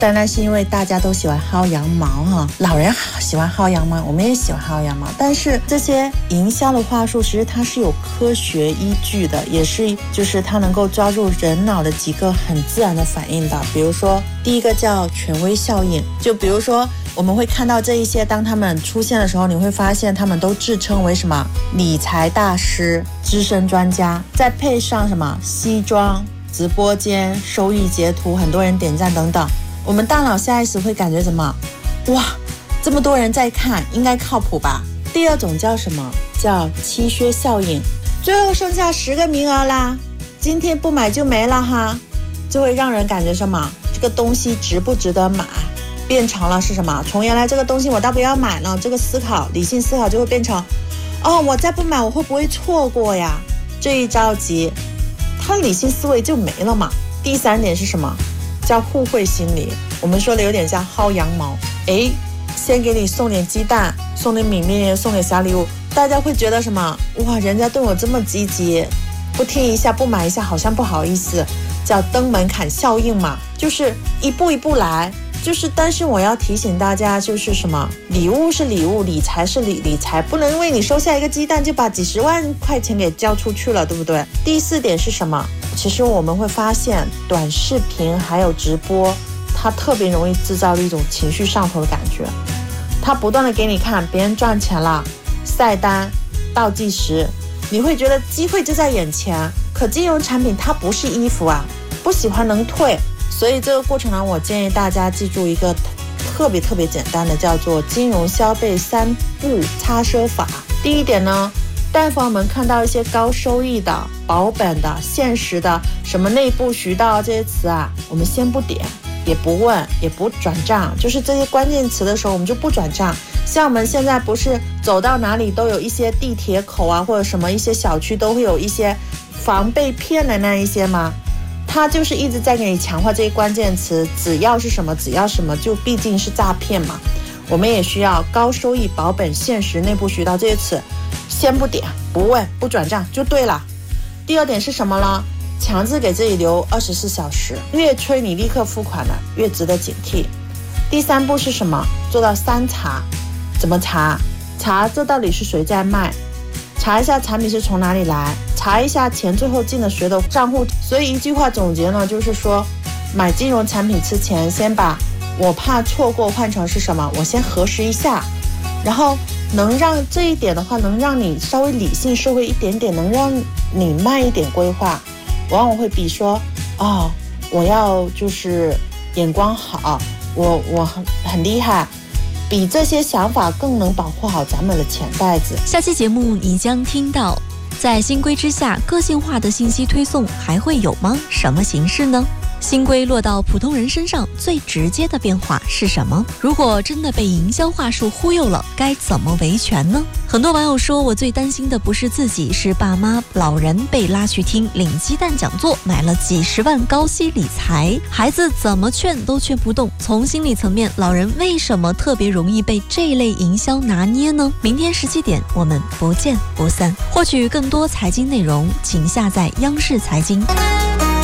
当然是因为大家都喜欢薅羊毛哈，老人喜欢薅羊毛，我们也喜欢薅羊毛。但是这些营销的话术，其实它是有科学依据的，也是就是它能够抓住人脑的几个很自然的反应的。比如说第一个叫权威效应，就比如说我们会看到这一些，当他们出现的时候，你会发现他们都自称为什么理财大师、资深专家，再配上什么西装、直播间、收益截图，很多人点赞等等。我们大脑下意识会感觉什么？哇，这么多人在看，应该靠谱吧？第二种叫什么？叫稀缺效应。最后剩下10个名额啦，今天不买就没了哈，就会让人感觉什么？这个东西值不值得买？变成了是什么？从原来这个东西我倒不要买呢，这个思考，理性思考就会变成，哦，我再不买我会不会错过呀？这一着急，他理性思维就没了嘛。第3点是什么？叫互惠心理，我们说的有点像薅羊毛。先给你送点鸡蛋，送点米面，送点小礼物，大家会觉得什么？哇，人家对我这么积极，不听一下不买一下好像不好意思，叫登门槛效应嘛，就是一步一步来。但是我要提醒大家，就是什么？礼物是礼物，理财是理财，不能因为你收下一个鸡蛋就把几十万块钱给交出去了，对不对？第4点是什么？其实我们会发现短视频还有直播，它特别容易制造一种情绪上头的感觉。它不断的给你看别人赚钱了，晒单倒计时，你会觉得机会就在眼前。可金融产品它不是衣服啊，不喜欢能退。所以这个过程呢，我建议大家记住一个特别简单的，叫做金融消费3步擦车法。第1点呢，但凡我们看到一些高收益的、保本的、现实的，什么内部渠道这些词啊，我们先不点，也不问，也不转账，就是这些关键词的时候我们就不转账。像我们现在不是走到哪里都有一些地铁口啊，或者什么一些小区都会有一些防被骗的那一些吗？他就是一直在给你强化这些关键词，只要是什么就毕竟是诈骗嘛。我们也需要高收益、保本、现实、内部渠道这些词，先不点、不问、不转账就对了。第2点是什么呢？强制给自己留24小时，越催你立刻付款的越值得警惕。第3步是什么？做到3查。怎么查？查这到底是谁在卖，查一下产品是从哪里来，查一下钱最后进了谁的账户。所以一句话总结呢，就是说买金融产品之前，先把我怕错过换成是什么，我先核实一下，然后能让这一点的话，能让你稍微理性社会一点点，能让你慢一点规划，往往会比说我要就是眼光好，我很厉害，比这些想法更能保护好咱们的钱袋子。 下期节目你将听到，在新规之下，个性化的信息推送还会有吗？什么形式呢？新规落到普通人身上，最直接的变化是什么？如果真的被营销话术忽悠了，该怎么维权呢？很多网友说，我最担心的不是自己，是爸妈、老人被拉去听领鸡蛋讲座，买了几10万高息理财，孩子怎么劝都劝不动。从心理层面，老人为什么特别容易被这类营销拿捏呢？明天17点，我们不见不散。获取更多财经内容，请下载央视财经。